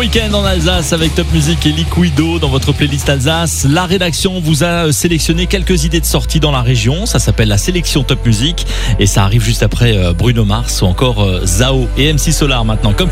week-end en Alsace avec Top Music et Liquido dans votre playlist Alsace. La rédaction vous a sélectionné quelques idées de sorties dans la région. Ça s'appelle la sélection Top Music et ça arrive juste après Bruno Mars ou encore Zao et MC Solar maintenant. Comme